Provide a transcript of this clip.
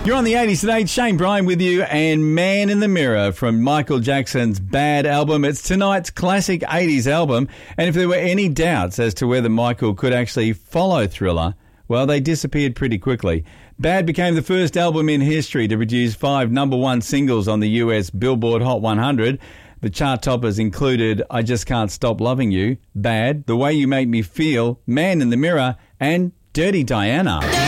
You're on the 80s today. Shane Bryan with you, and Man in the Mirror from Michael Jackson's Bad album. It's tonight's classic 80s album, and if there were any doubts as to whether Michael could actually follow Thriller, well, they disappeared pretty quickly. Bad became the first album in history to produce 5 number one singles on the US Billboard Hot 100. The chart toppers included I Just Can't Stop Loving You, Bad, The Way You Make Me Feel, Man in the Mirror, and Dirty Diana.